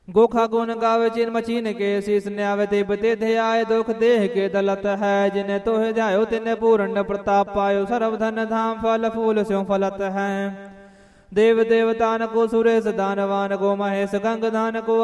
गोखा गुण गावे चिन मचीन के शीस न्यावे ते बते ध्याय दुख देह के दलत है जिन्हें तोह जायो तिन्हें पूर्ण प्रताप पायो सर्व धन धाम फल फूल स्यों फलत है देव देवतान को सुरेश दानवान को महेश गंग धान को